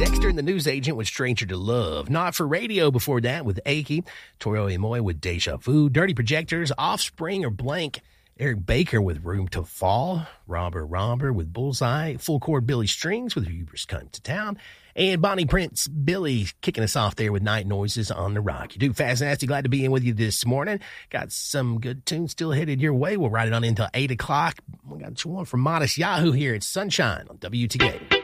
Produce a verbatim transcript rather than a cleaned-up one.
Dexter and the News Agent with Stranger to Love. Not for Radio before that with Aki. Toro Imoy with Deja Vu. Dirty Projectors, Offspring or Blank. Eric Baker with Room to Fall. Robber Robber with Bullseye. Full Chord Billy Strings with Hubris Come to Town. And Bonnie Prince Billy kicking us off there with Night Noises on the Rock. You do Fast and Nasty. Glad to be in with you this morning. Got some good tunes still headed your way. We'll ride it on until eight o'clock. We got one from Modest Yahoo here. It's Sunshine on W T A.